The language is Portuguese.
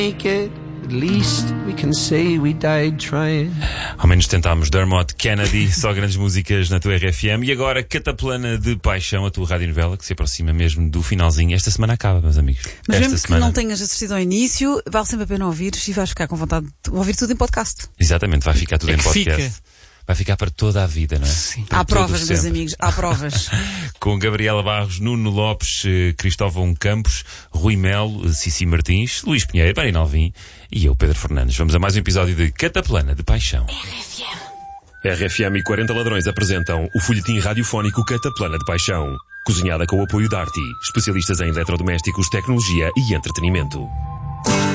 Ao menos tentámos. Dermot Kennedy, só grandes músicas na tua RFM. E agora, Cataplana de Paixão, a tua radionovela, que se aproxima mesmo do finalzinho. Esta semana acaba, meus amigos. Mas Esta mesmo semana... que não tenhas assistido ao início, vale sempre a pena ouvires e vais ficar com vontade de ouvir tudo em podcast. Exatamente, vai ficar tudo em podcast. Fica. Vai ficar para toda a vida, não é? Sim. Para Há provas, todo meus sempre. amigos, há provas. Com Gabriela Barros, Nuno Lopes, Cristóvão Campos, Rui Melo, Cici Martins, Luís Pinheiro, Marina Alvim e eu, Pedro Fernandes. Vamos a mais um episódio de Cataplana de Paixão. RFM e 40 Ladrões apresentam o folhetim radiofónico Cataplana de Paixão. Cozinhada com o apoio da Arti, especialistas em eletrodomésticos, tecnologia e entretenimento.